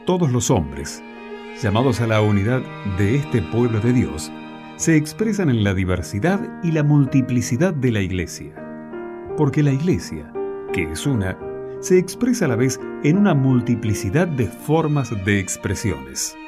Todos los hombres, llamados a la unidad de este pueblo de Dios, se expresan en la diversidad y la multiplicidad de la Iglesia. Porque la Iglesia, que es una, se expresa a la vez en una multiplicidad de formas de expresiones.